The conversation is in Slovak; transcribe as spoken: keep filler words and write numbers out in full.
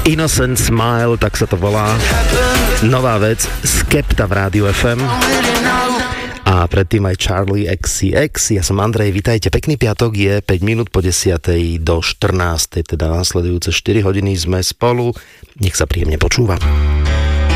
Innocent Smile, tak sa to volá. Nová vec, Skepta v Rádiu ef em. A predtým aj Charlie iks cé iks. Ja som Andrej, vitajte. Pekný piatok, je päť minút po desiatej do štrnástej, teda následujúce štyri hodiny sme spolu. Nech sa príjemne počúva.